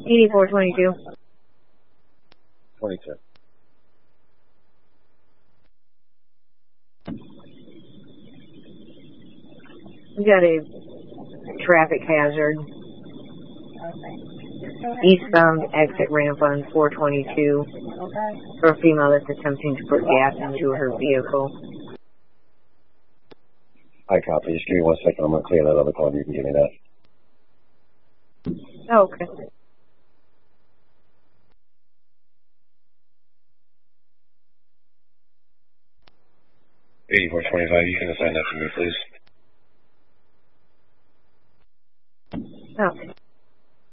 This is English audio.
8422. 22. We got a traffic hazard. Okay. Eastbound exit ramp on 422 for a female that's attempting to put gas into her vehicle. I copy. Just give me 1 second. I'm going to clear that other call. You can give me that. Okay. 8425. You can assign that to me, please.